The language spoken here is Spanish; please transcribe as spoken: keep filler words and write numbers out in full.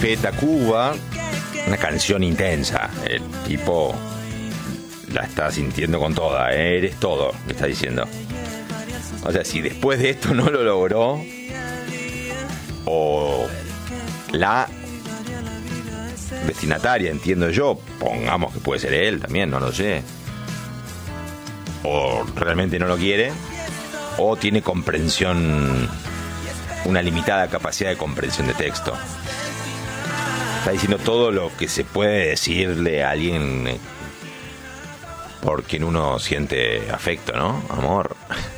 Café Tacuba, una canción intensa. El tipo la está sintiendo con toda, ¿eh? Eres todo, le está diciendo. O sea, si después de esto no lo logró, o la destinataria, entiendo yo, pongamos que puede ser él también, no lo sé, o realmente no lo quiere, o tiene comprensión, una limitada capacidad de comprensión de texto. Está diciendo todo lo que se puede decirle a alguien por quien uno siente afecto, ¿no? Amor.